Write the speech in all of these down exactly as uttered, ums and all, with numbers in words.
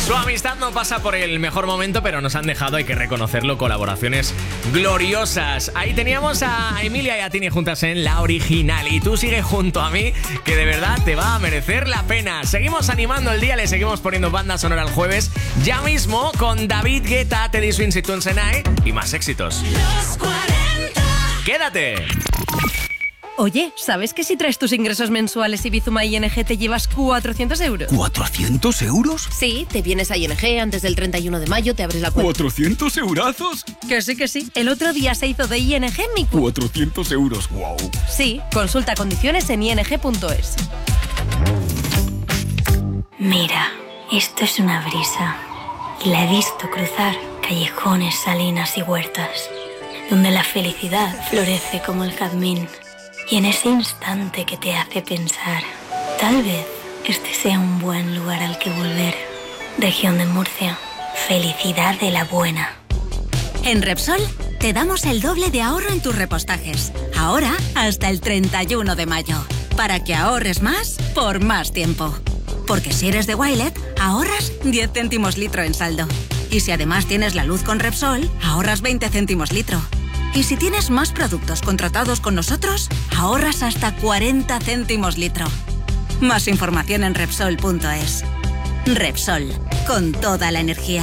Su amistad no pasa por el mejor momento, pero nos han dejado, hay que reconocerlo, colaboraciones gloriosas. Ahí teníamos a Emilia y a Tini juntas en La Original. Y tú sigue junto a mí, que de verdad te va a merecer la pena. Seguimos animando el día, le seguimos poniendo banda sonora el jueves, ya mismo con David Guetta, Teddy Swims y Tones and I, y más éxitos. Los cuarenta. ¡Quédate! Oye, ¿sabes que si traes tus ingresos mensuales y Bizuma I N G te llevas cuatrocientos euros? ¿cuatrocientos euros? Sí, te vienes a I N G antes del treinta y uno de mayo, te abres la cuenta. ¿cuatrocientos eurazos? Que sí, que sí. El otro día se hizo de I N G mi cu... cuatrocientos euros, wow. Sí, consulta condiciones en i n g punto es. Mira, esto es una brisa. Y la he visto cruzar callejones, salinas y huertas, donde la felicidad florece como el jazmín. Y en ese instante que te hace pensar, tal vez este sea un buen lugar al que volver. Región de Murcia, felicidad de la buena. En Repsol te damos el doble de ahorro en tus repostajes. Ahora hasta el treinta y uno de mayo. Para que ahorres más por más tiempo. Porque si eres de Wilet, ahorras diez céntimos litro en saldo. Y si además tienes la luz con Repsol, ahorras veinte céntimos litro. Y si tienes más productos contratados con nosotros, ahorras hasta cuarenta céntimos litro. Más información en Repsol punto es. Repsol, con toda la energía.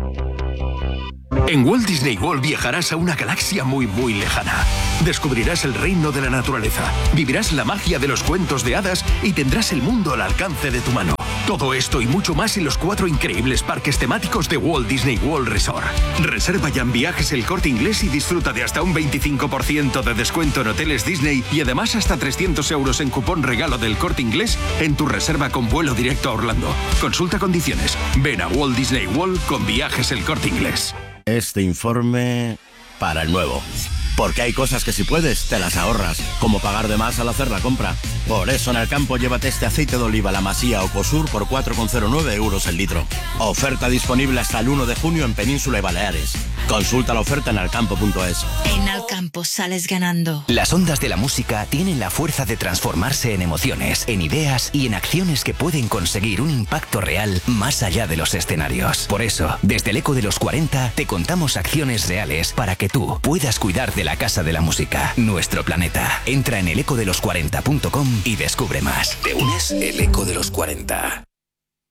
En Walt Disney World viajarás a una galaxia muy muy lejana. Descubrirás el reino de la naturaleza, vivirás la magia de los cuentos de hadas y tendrás el mundo al alcance de tu mano. Todo esto y mucho más en los cuatro increíbles parques temáticos de Walt Disney World Resort. Reserva ya en Viajes El Corte Inglés y disfruta de hasta un veinticinco por ciento de descuento en hoteles Disney y además hasta trescientos euros en cupón regalo del Corte Inglés en tu reserva con vuelo directo a Orlando. Consulta condiciones. Ven a Walt Disney World con Viajes El Corte Inglés. Este informe para el nuevo. Porque hay cosas que si puedes, te las ahorras, como pagar de más al hacer la compra. Por eso en el campo llévate este aceite de oliva La Masía o Cosur por cuatro coma cero nueve euros el litro. Oferta disponible hasta el uno de junio en Península y Baleares. Consulta la oferta en alcampo punto es. En Alcampo sales ganando. Las ondas de la música tienen la fuerza de transformarse en emociones, en ideas y en acciones que pueden conseguir un impacto real más allá de los escenarios. Por eso, desde el Eco de los cuarenta, te contamos acciones reales para que tú puedas cuidar de la Casa de la Música, nuestro planeta. Entra en el eco de los cuarenta punto com y descubre más. ¿Te unes? El Eco de los cuarenta.